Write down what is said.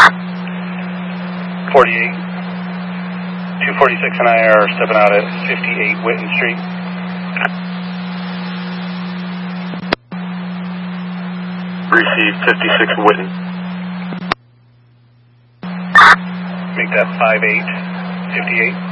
48. 246 and I are stepping out at 58 Whitten Street. Receive 56 Whitten. Make that 58, 58.